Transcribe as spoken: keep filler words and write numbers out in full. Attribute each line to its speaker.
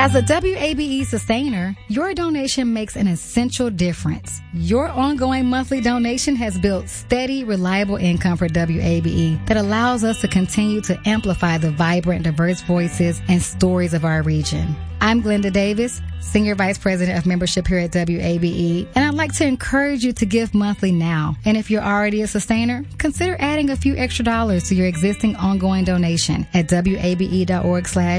Speaker 1: As a W A B E sustainer, your donation makes an essential difference. Your ongoing monthly donation has built steady, reliable income for W A B E that allows us to continue to amplify the vibrant, diverse voices and stories of our region. I'm Glenda Davis, Senior Vice President of Membership here at W A B E, and I'd like to encourage you to give monthly now. And if you're already a sustainer, consider adding a few extra dollars to your existing ongoing donation at W A B E dot org slash